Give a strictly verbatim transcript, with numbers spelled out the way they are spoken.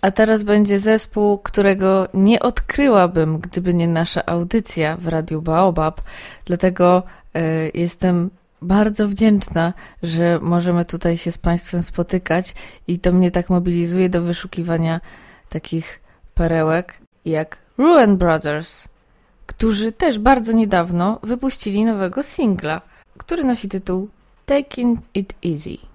A teraz będzie zespół, którego nie odkryłabym, gdyby nie nasza audycja w Radiu Baobab. Dlatego y, jestem bardzo wdzięczna, że możemy tutaj się z Państwem spotykać i to mnie tak mobilizuje do wyszukiwania takich perełek jak Ruan Brothers, którzy też bardzo niedawno wypuścili nowego singla, który nosi tytuł Taking It Easy.